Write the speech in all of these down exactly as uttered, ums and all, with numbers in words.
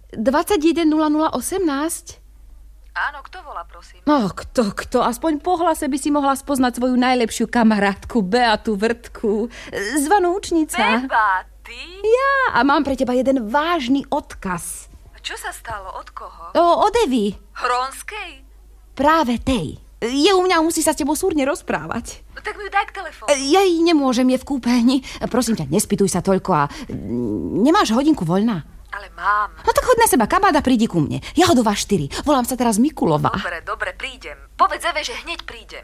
dvadsaťjeden nula nula osemnásť. Áno, kto volá, prosím? No, kto, kto? Aspoň po hlase by si mohla spoznať svoju najlepšiu kamarátku, Beatu Vrtku. Zvanú učnica. Beba, ty? Ja, a mám pre teba jeden vážny odkaz. Čo sa stalo? Od koho? O, od Evy. Hronskej? Práve tej. Je u mňa, musí sa s tebou súrne rozprávať. No, tak mi ju daj k telefónu. Ja jej nemôžem, je v kúpeľni. Prosím ťa, nespýtuj sa toľko a nemáš hodinku voľná? Ale mám. No tak choď na seba kabát a prídi ku mne. Jahodová štyri. Volám sa teraz Mikulová. Dobre, dobre, prídem. Povedz Eve, že hneď prídem.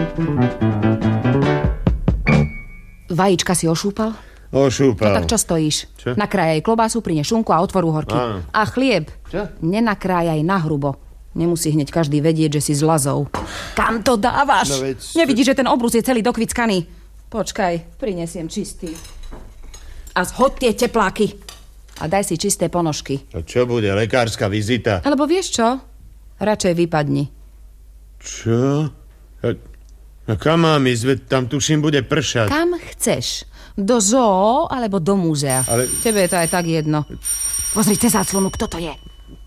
Vajíčka si ošúpal? Ošúpal. No tak čo stojíš? Čo? Nakrájaj klobásu, prinies šunku a otvor uhorky. Áno. A chlieb. Čo? Nenakrájaj nahrubo. Nemusí hneď každý vedieť, že si s lazou. Kam to dávaš? No veď... Nevidíš, že ten obrus je celý dokvickaný? Počkaj, prinesiem čistý. A zhoď tie tepláky. A daj si čisté ponožky. A čo bude, lekárska vizita? Alebo vieš čo? Radšej vypadni. Čo? A, a kam mám ísť? Veď tam tuším bude pršať. Kam chceš? Do zoo alebo do múzea? Ale... Tebe je to aj tak jedno. Pozri cez záclonu, kto to je.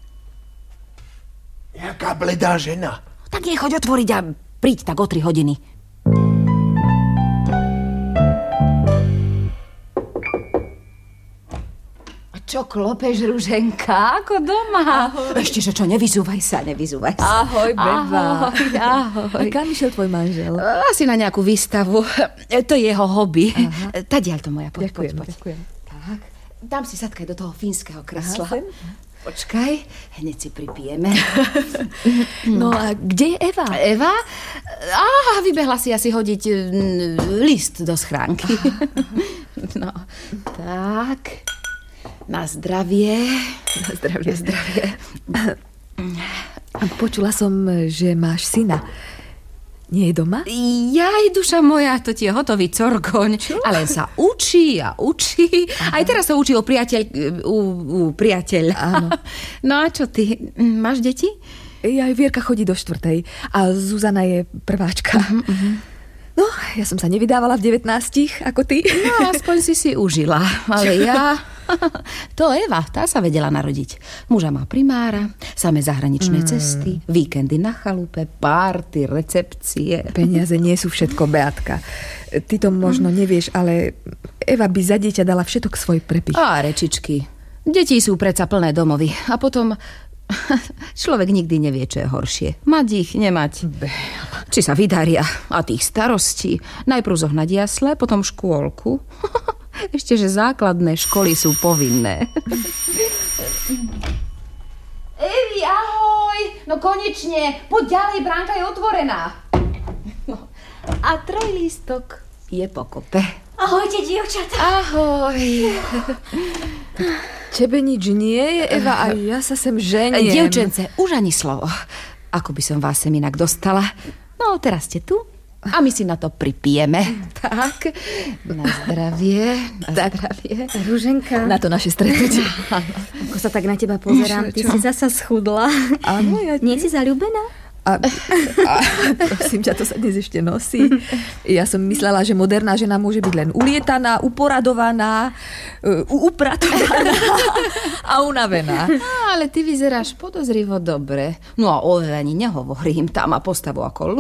Jaká bledá žena. Tak jej choď otvoriť a príď tak o tri hodiny. Čo klopeš, Ruženka? Ako doma? Ahoj. Ešte, že čo, nevyzúvaj sa, nevyzúvaj sa. Ahoj, Beba. Ahoj, ahoj. A kam išiel tvoj manžel? Asi na nejakú výstavu. To je jeho hobby. Tadiaľ to moja, poď, Ďakujem, poď, poď. ďakujem. Tak, dám si sadkaj do toho fínskeho kresla. Aha, sem. Počkaj, hneď si pripijeme. No a kde je Eva? Eva? Á, vybehla si asi hodiť mm, list do schránky. No, tak... Na zdravie. Na zdravie. Na zdravie. Počula som, že máš syna. Nie je doma? Jaj, duša moja, to ti je hotový corgoň. Čo? Ale sa učí a učí. Aha. Aj teraz sa učí o priateľ... U, u priateľ. Áno. No a čo ty? Máš deti? Aj Vierka chodí do štvrtej a Zuzana je prváčka. Uh-huh, uh-huh. No, ja som sa nevydávala v devätnástich, ako ty. No, aspoň si si užila. Ale ja... To Eva, tá sa vedela narodiť. Muža má primára, samé zahraničné mm. cesty, víkendy na chalupe, párty, recepcie. Peniaze nie sú všetko, Beatka. Ty to možno mm. nevieš, ale Eva by za dieťa dala všetok svoj prepich. Á, rečičky. Deti sú predsa plné domovy. A potom... Človek nikdy nevie, čo je horšie. Mať ich, nemať. Bela. Či sa vydaria. A tých starostí. Najprv zohnať jasle, potom škôlku. Ešte, že základné školy sú povinné. Evi, ahoj! No konečne, poď ďalej, bránka je otvorená. No. A trojlístok je pokope. Ahojte, dievčatá. Ahoj. Tebe nič nie je, Eva, a ja sa sem ženiem. Dievčence, už ani slovo. Ako by som vás sem inak dostala. No, teraz ste tu. A my si na to pripijeme. Tak, na zdravie, na tak. zdravie. Ruženka. Na to naše stretnutie. Ako sa tak na teba pozerám, ty si zasa schudla. Áno, ja... Nie si zaľúbená? A, a prosím ťa, to sa dnes ešte nosí. Ja som myslela, že moderná žena môže byť len ulietaná, uporadovaná, upratovaná a unavená. Ale ty vyzeráš podozrivo dobre. No a o Eve ani nehovorím, tá má postavu ako